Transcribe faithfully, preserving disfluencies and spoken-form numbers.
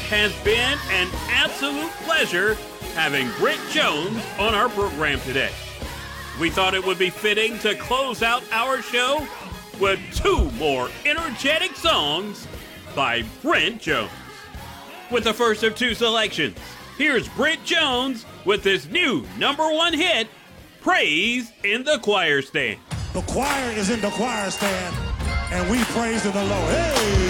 has been an absolute pleasure having Brent Jones on our program today. We thought it would be fitting to close out our show with two more energetic songs by Brent Jones. With the first of two selections, here's Brent Jones with his new number one hit, Praise in the Choir Stand. The choir is in the choir stand, and we praise in the Lord. Hey!